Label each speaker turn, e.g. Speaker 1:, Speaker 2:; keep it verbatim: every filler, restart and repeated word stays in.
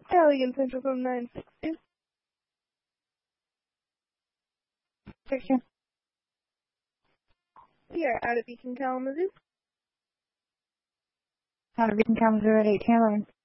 Speaker 1: Alien Central from nine six two.
Speaker 2: Section.
Speaker 1: We are out of Beacon, Kalamazoo.
Speaker 2: Out of Beacon, Kalamazoo at eight Taylor.